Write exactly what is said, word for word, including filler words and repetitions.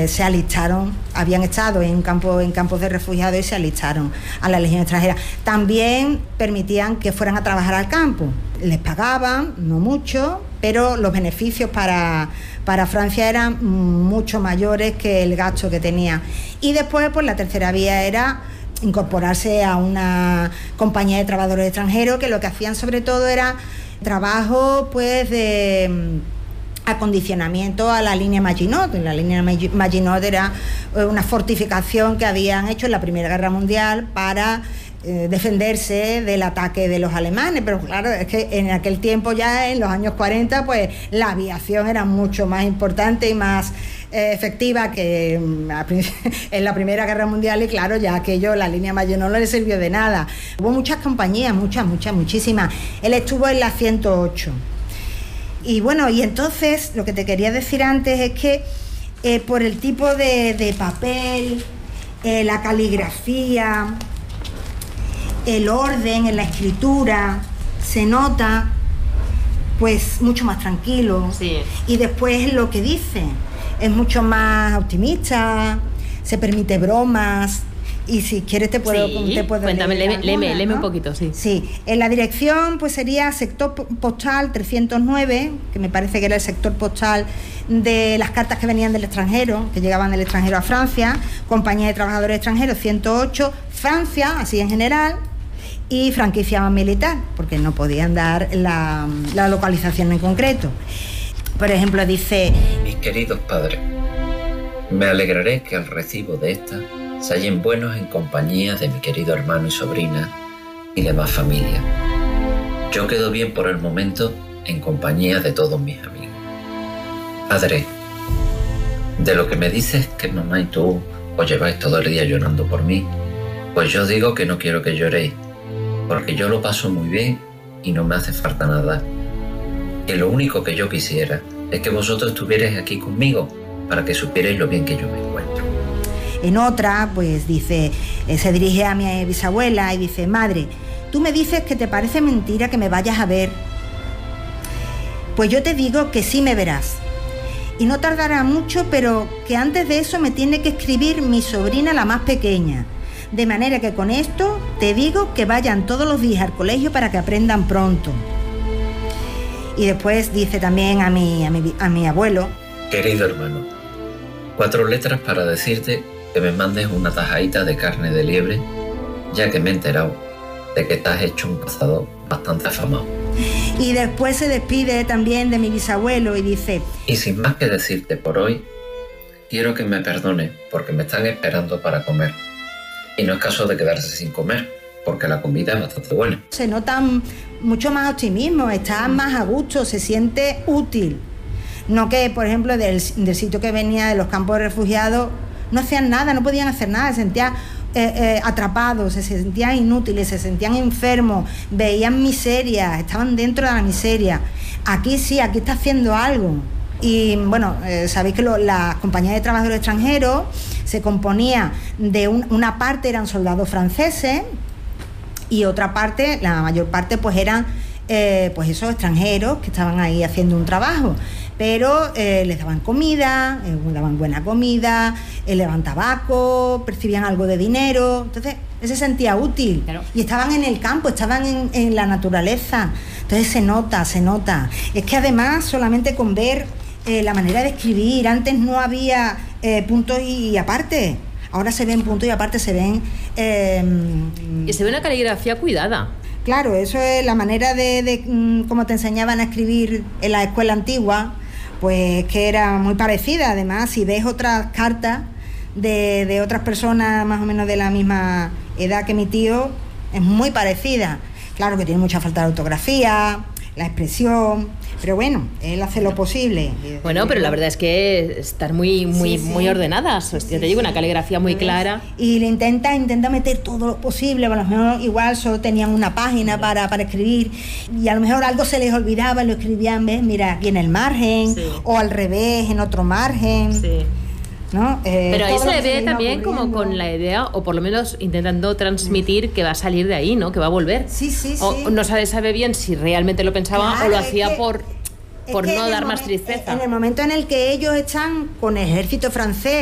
eh, se alistaron, habían estado en, campo, en campos de refugiados y se alistaron a la Legión Extranjera. También permitían que fueran a trabajar al campo. Les pagaban, no mucho, pero los beneficios para, para Francia eran mucho mayores que el gasto que tenía. Y después, pues la tercera vía era incorporarse a una compañía de trabajadores extranjeros, que lo que hacían sobre todo era trabajo pues de acondicionamiento a la línea Maginot. La línea Maginot era una fortificación que habían hecho en la Primera Guerra Mundial para eh, defenderse del ataque de los alemanes, pero claro, es que en aquel tiempo, ya en los años cuarenta, pues la aviación era mucho más importante y más eh, efectiva que en la Primera Guerra Mundial, y claro, ya aquello, la línea Maginot no le sirvió de nada. Hubo muchas compañías, muchas, muchas, muchísimas. Él estuvo en la ciento ocho. Y bueno, y entonces lo que te quería decir antes es que eh, por el tipo de, de papel, eh, la caligrafía, el orden en la escritura, se nota pues mucho más tranquilo. Sí. Y después lo que dice es mucho más optimista, se permite bromas. Y si quieres te puedo, sí, te puedo cuéntame, leer léeme, léeme, léeme ¿no? un poquito, sí. Sí, en la dirección pues sería sector postal trescientos nueve, que me parece que era el sector postal de las cartas que venían del extranjero, que llegaban del extranjero a Francia, compañía de trabajadores extranjeros ciento ocho, Francia, así en general, y franquicia militar, porque no podían dar la, la localización en concreto. Por ejemplo, dice: mis queridos padres, me alegraré que al recibo de esta se hallen buenos en compañía de mi querido hermano y sobrina y demás familia. Yo quedo bien por el momento en compañía de todos mis amigos. Padre, de lo que me dices que mamá y tú os lleváis todo el día llorando por mí, pues yo digo que no quiero que lloréis, porque yo lo paso muy bien y no me hace falta nada. Que lo único que yo quisiera es que vosotros estuvierais aquí conmigo para que supierais lo bien que yo me encuentro. En otra, pues dice, eh, se dirige a mi bisabuela y dice: madre, tú me dices que te parece mentira que me vayas a ver. Pues yo te digo que sí me verás. Y no tardará mucho, pero que antes de eso me tiene que escribir mi sobrina, la más pequeña. De manera que con esto te digo que vayan todos los días al colegio para que aprendan pronto. Y después dice también a mi, a mi, a mi abuelo: querido hermano, cuatro letras para decirte que me mandes una tajadita de carne de liebre, ya que me he enterado de que estás hecho un cazador bastante afamado. Y después se despide también de mi bisabuelo y dice: y sin más que decirte por hoy, quiero que me perdones porque me están esperando para comer. Y no es caso de quedarse sin comer, porque la comida es bastante buena. Se nota mucho más optimismo, está más a gusto, se siente útil. No que, por ejemplo, del, del sitio que venía, de los campos de refugiados, no hacían nada, no podían hacer nada, se sentían eh, eh, atrapados, se sentían inútiles, se sentían enfermos, veían miseria, estaban dentro de la miseria. Aquí sí, aquí está haciendo algo. Y bueno, eh, sabéis que lo, las compañías de trabajadores extranjeros se componía de un, una parte eran soldados franceses y otra parte, la mayor parte, pues eran eh, pues esos extranjeros que estaban ahí haciendo un trabajo. Pero eh, les daban comida, eh, daban buena comida, eh, le daban tabaco, percibían algo de dinero, entonces él se sentía útil. Claro. Y estaban en el campo, estaban en, en la naturaleza, entonces se nota, se nota. Es que además solamente con ver eh, la manera de escribir, antes no había eh, puntos y aparte, ahora se ven puntos y aparte, se ven... Eh, y se ve una caligrafía cuidada. Claro, eso es la manera de, de como te enseñaban a escribir en la escuela antigua, pues que era muy parecida. Además, si ves otras cartas de, de otras personas más o menos de la misma edad que mi tío, es muy parecida. Claro que tiene mucha falta de ortografía, la expresión, pero bueno, él hace lo posible. Bueno, pero la verdad es que están muy muy sí, sí. muy ordenadas. Yo sí, te digo, sí. Una caligrafía muy clara. Y le intenta intenta meter todo lo posible. A lo mejor igual solo tenían una página para, para escribir y a lo mejor algo se les olvidaba y lo escribían, ¿ves? Mira, aquí en el margen, sí. O al revés, en otro margen. Sí. ¿No? Eh, Pero ahí se le ve también como con la idea, o por lo menos intentando transmitir que va a salir de ahí, ¿no? Que va a volver. Sí, sí, o sí. No sabe, sabe bien si realmente lo pensaba, claro, o lo hacía que, por, por no dar más tristeza. En el momento en el que ellos están con el ejército francés,